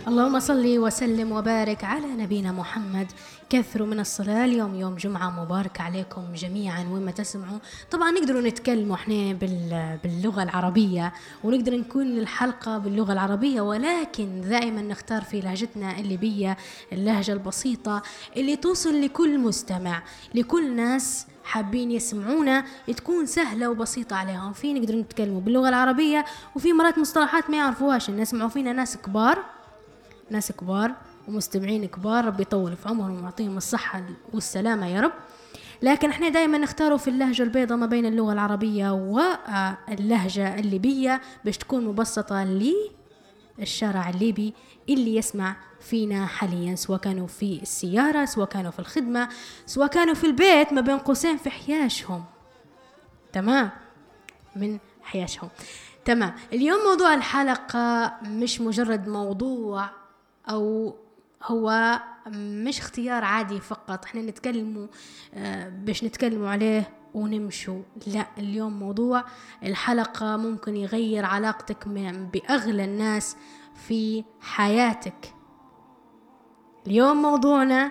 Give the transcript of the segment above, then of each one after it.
اللهم صل وسلم وبارك على نبينا محمد. كثروا من الصلاة. اليوم يوم جمعة مبارك عليكم جميعا وين ما تسمعوا. طبعا نقدروا نتكلموا احنا باللغة العربية، ونقدر نكون الحلقة باللغة العربية، ولكن دائما نختار في لهجتنا الليبية، اللهجة البسيطة اللي توصل لكل مستمع، لكل ناس حابين يسمعونا، تكون سهلة وبسيطة عليهم. في نقدر نتكلموا باللغة العربية، وفي مرات مصطلحات ما يعرفوهاش الناس. يسمعوا فينا ناس كبار ومستمعين كبار، ربي يطول في عمرهم ويعطيهم الصحة والسلامة يا رب. لكن احنا دائما نختاروا في اللهجة البيضاء ما بين اللغة العربية واللهجة الليبية باش تكون مبسطة للشارع الليبي اللي يسمع فينا حاليا، سواء كانوا في السيارة، سواء كانوا في الخدمة، سواء كانوا في البيت ما بين قوسين في حياشهم. تمام، من حياشهم. تمام. اليوم موضوع الحلقة مش مجرد موضوع، أو هو مش اختيار عادي فقط احنا نتكلموا باش نتكلموا عليه ونمشوا. لا، اليوم موضوع الحلقة ممكن يغير علاقتك بأغلى الناس في حياتك. اليوم موضوعنا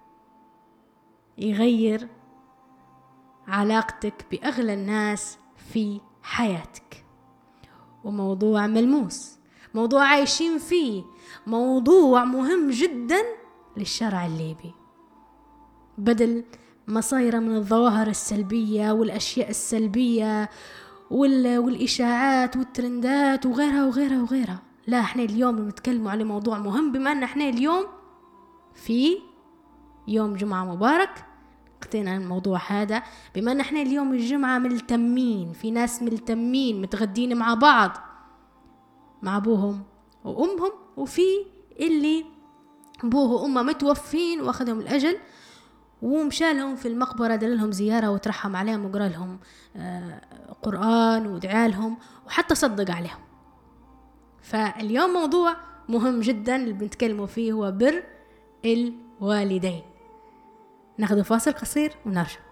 يغير علاقتك بأغلى الناس في حياتك، وموضوع ملموس، موضوع عايشين فيه، موضوع مهم جدا للشارع الليبي. بدل ما صايرة من الظواهر السلبية والأشياء السلبية والإشاعات والترندات وغيرها، لا، احنا اليوم نتكلموا على موضوع مهم. بما ان احنا اليوم في يوم جمعة مبارك، اقتنع الموضوع هذا. بما ان احنا اليوم الجمعة ملتمين، في ناس ملتمين متغدين مع بعض، مع ابوهم وامهم، وفي اللي ابوه وامه متوفين واخذهم الاجل ومشالهم في المقبرة، دللهم زيارة وترحم عليهم وقرأ لهم قرآن ودعا لهم وحتى صدق عليهم. فاليوم موضوع مهم جدا اللي بنتكلموا فيه هو بر الوالدين. ناخذ فاصل قصير ونرجع.